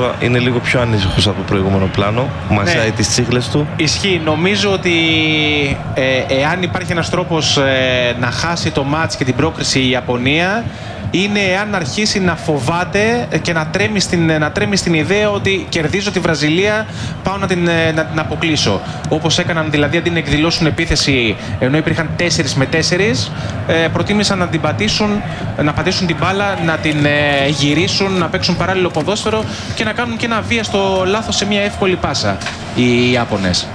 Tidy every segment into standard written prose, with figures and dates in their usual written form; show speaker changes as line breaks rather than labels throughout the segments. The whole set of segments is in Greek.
τώρα είναι λίγο πιο ανήσυχος από το προηγούμενο πλάνο. Μασάει τις τσίχλες του.
Ισχύει. Νομίζω ότι εάν υπάρχει ένας τρόπος να χάσει το μάτς και την πρόκριση η Ιαπωνία, είναι εάν αρχίσει να φοβάται και να τρέμει στην ιδέα ότι κερδίζω τη Βραζιλία, πάω να την αποκλείσω. Όπως έκαναν δηλαδή, αντί να εκδηλώσουν επίθεση ενώ υπήρχαν 4-4, προτίμησαν να την πατήσουν, να πατήσουν την μπάλα, να την γυρίσουν, να παίξουν παράλληλο ποδόσφαιρο και να κάνουν και ένα αβίαστο λάθος σε μια εύκολη πάσα οι Ιάπωνες.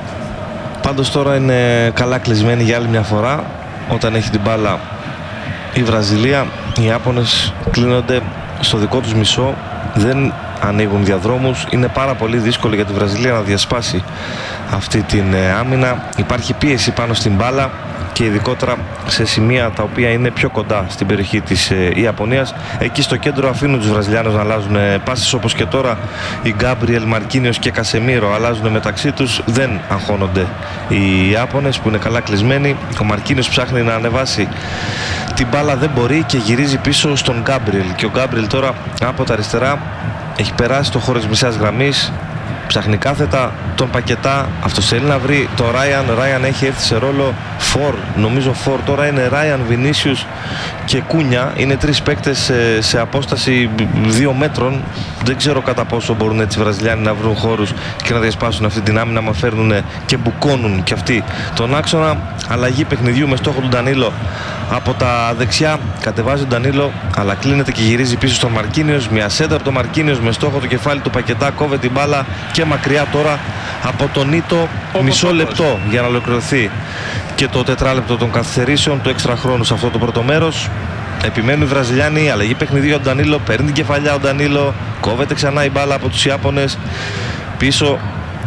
Πάντως τώρα είναι καλά κλεισμένοι για άλλη μια φορά. Όταν έχει την μπάλα η Βραζιλία, οι Ιάπωνες κλείνονται στο δικό τους μισό, δεν ανοίγουν διαδρόμους. Είναι πάρα πολύ δύσκολο για τη Βραζιλία να διασπάσει αυτή την άμυνα. Υπάρχει πίεση πάνω στην μπάλα και ειδικότερα σε σημεία τα οποία είναι πιο κοντά στην περιοχή της Ιαπωνίας. Εκεί στο κέντρο αφήνουν τους Βραζιλιάνους να αλλάζουν πάσες, όπως και τώρα οι Γκάμπριελ, Μαρκίνιος και Κασεμίρο αλλάζουν μεταξύ τους. Δεν αγχώνονται οι Ιάπωνες που είναι καλά κλεισμένοι. Ο Μαρκίνιος ψάχνει να ανεβάσει την μπάλα, δεν μπορεί και γυρίζει πίσω στον Γκάμπριελ. Και ο Γκάμπριελ τώρα από τα αριστερά έχει περάσει το χώρο της μισάς γραμμής. Ψάχνει κάθετα τον Πακετά. Αυτός θέλει να βρει το Ράιαν έχει έρθει σε ρόλο φορ. Νομίζω φορ τώρα είναι Ράιαν, Βινίσιους και Κούνια. Είναι τρεις παίκτες σε απόσταση 2 μέτρων. Δεν ξέρω κατά πόσο μπορούν έτσι οι Βραζιλιάνοι να βρουν χώρους και να διασπάσουν αυτή την άμυνα. Μα φέρνουν και μπουκώνουν και αυτοί τον άξονα. Αλλαγή παιχνιδιού με στόχο του Ντανίλο από τα δεξιά. Κατεβάζει τον Ντανίλο, αλλά κλείνεται και γυρίζει πίσω στον Μαρκίνιος. Μια σέντα από τον Μαρκίνιος με στόχο το κεφάλι του Πακετά. Κόβε την μπάλα και μακριά τώρα από τον Νίτο. Μισό λεπτό για να ολοκληρωθεί και το τετράλεπτο των καθυστερήσεων του έξτρα χρόνου σε αυτό το πρώτο μέρος. Επιμένουν οι Βραζιλιάνοι, αλλαγή παιχνιδίου για τον Ντανίλο. Παίρνει την κεφαλιά ο Ντανίλο. Κόβεται ξανά η μπάλα από τους Ιάπωνες. Πίσω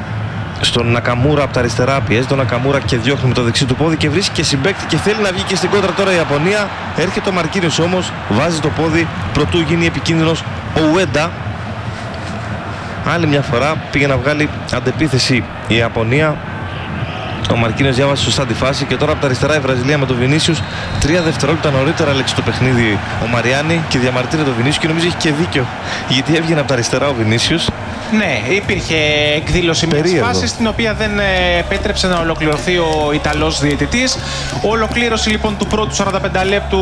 στον Νακαμούρα από τα αριστερά. Πιέζει τον Νακαμούρα και διώχνει με το δεξί του πόδι και βρίσκει και συμπαίκτη και θέλει να βγει και στην κόντρα τώρα η Ιαπωνία. Έρχεται ο Μαρκίνιος όμως, βάζει το πόδι προτού γίνει επικίνδυνος ο Ουέντα. Άλλη μια φορά πήγε να βγάλει αντεπίθεση η Ιαπωνία. Ο Μαρκίνιος διάβασε σωστά τη φάση και τώρα από τα αριστερά η Βραζιλία με τον Βινίσιους. 3 δευτερόλεπτα νωρίτερα έλεξε το παιχνίδι ο Μαριάννη και διαμαρτύρεται τον Βινίσιους και νομίζω έχει και δίκιο, γιατί έβγαινε από τα αριστερά ο Βινίσιους.
Ναι, υπήρχε εκδήλωση μιας φάσης την οποία δεν επέτρεψε να ολοκληρωθεί ο Ιταλός διαιτητής. Ολοκλήρωση λοιπόν του πρώτου 45 λεπτού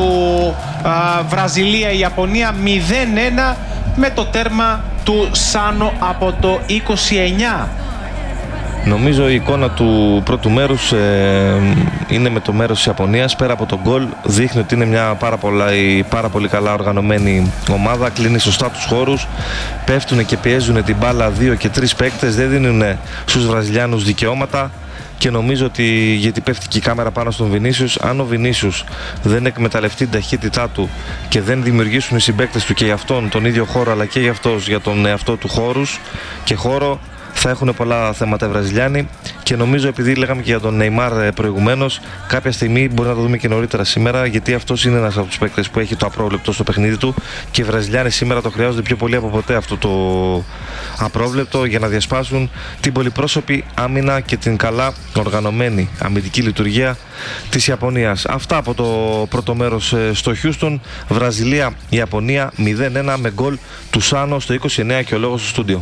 Βραζιλία-Ιαπωνία 0-1 με το τέρμα του Σάνο από το 29.
Νομίζω η εικόνα του πρώτου μέρους είναι με το μέρος της Ιαπωνίας. Πέρα από τον γκολ δείχνει ότι είναι μια πάρα πολύ καλά οργανωμένη ομάδα. Κλείνει σωστά τους χώρους. Πέφτουν και πιέζουν την μπάλα 2 και 3 παίκτες. Δεν δίνουν στους Βραζιλιάνους δικαιώματα. Και νομίζω ότι, γιατί πέφτει και η κάμερα πάνω στον Βινίσιους, αν ο Βινίσιους δεν εκμεταλλευτεί την ταχύτητά του και δεν δημιουργήσουν οι συμπαίκτες του και για αυτόν τον ίδιο χώρο, αλλά και για αυτός για τον εαυτό του χώρους και χώρο, θα έχουν πολλά θέματα οι Βραζιλιάνοι. Και νομίζω, επειδή λέγαμε και για τον Νεϊμάρ προηγουμένως, κάποια στιγμή μπορεί να το δούμε και νωρίτερα σήμερα, γιατί αυτός είναι ένας από τους παίκτες που έχει το απρόβλεπτο στο παιχνίδι του και οι Βραζιλιάνοι σήμερα το χρειάζονται πιο πολύ από ποτέ αυτό το απρόβλεπτο για να διασπάσουν την πολυπρόσωπη άμυνα και την καλά οργανωμένη αμυντική λειτουργία της Ιαπωνίας. Αυτά από το πρώτο μέρος στο Χιούστον. Βραζιλία-Ιαπωνία 0-1 με γκολ του Σάνο στο 29 και ο λόγος στο στούντιο.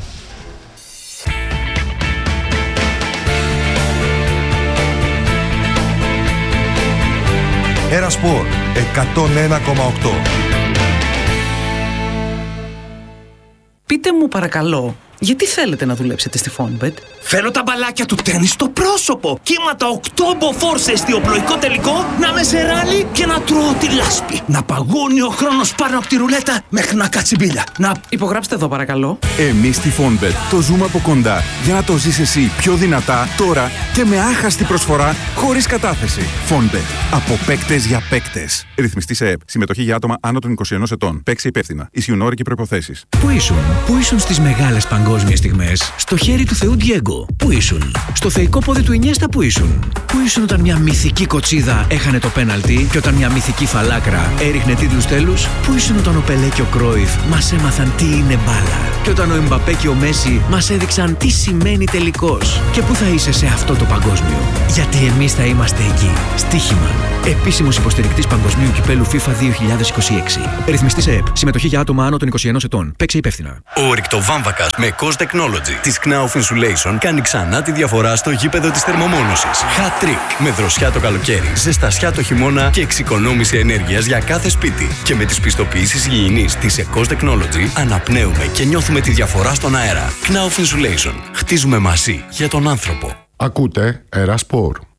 Ένα Σπορ 101,8.
Πείτε μου παρακαλώ, γιατί θέλετε να δουλέψετε στη Fonbet?
Θέλω τα μπαλάκια του τέννις στο πρόσωπο. Κύματα 8 μποφόρ σε εστιοπλοϊκό τελικό, να με σε ράλι και να τρώω τη λάσπη. Να παγώνει ο χρόνος πάνω από τη ρουλέτα μέχρι να κάτσει μπίλια.
Υπογράψτε εδώ παρακαλώ.
Εμείς στη Fonbet το ζούμε από κοντά για να το ζεις εσύ πιο δυνατά τώρα και με άχαστη προσφορά χωρίς κατάθεση. Fonbet. Από παίκτες για παίκτες. Ρυθμιστή σε ΕΠ. Συμμετοχή για άτομα άνω των 21 ετών. Παίξε υπεύθυνα. Ισιουν όροι και προϋποθέσεις.
Πού ήσουν στις μεγάλες παγκόσμιες
παγκόσμιες στιγμές στο χέρι του Θεού Ντιέγκο. Πού ήσουν? Στο θεϊκό πόδι του Ινιέστα που ήσουν? Πού ήσουν όταν μια μυθική κοτσίδα έχανε το πέναλτι και όταν μια μυθική φαλάκρα έριχνε τίτλους τέλους? Πού ήσουν όταν ο Πελέ και ο Κρόιφ μας έμαθαν τι είναι μπάλα? Και όταν ο Εμπαπέ και ο Μέση μας έδειξαν τι σημαίνει τελικός? Και πού θα είσαι σε αυτό το παγκόσμιο? Γιατί εμείς θα είμαστε εκεί. Στοίχημα. Επίσημος υποστηρικτής Παγκοσμίου Κυπέλου FIFA 2026. Ρυθμιστής ΕΕΠ. Συμμετοχή για άτομα άνω των 21 ετών. Παίξε υπεύθυνα.
Ο ρηκτοβάμβακας με COS Technology της Knauf Insulation κάνει ξανά τη διαφορά στο γήπεδο της θερμομόνωσης. Hat trick. Με δροσιά το καλοκαίρι, ζεστασιά το χειμώνα και εξοικονόμηση ενέργειας για κάθε σπίτι. Και με τις πιστοποιήσεις υγιεινής της COS Technology αναπνέουμε και νιώθουμε τη διαφορά στον αέρα. Knauf Insulation. Χτίζουμε μαζί για τον άνθρωπο.
Ακούτε Ερασπορ.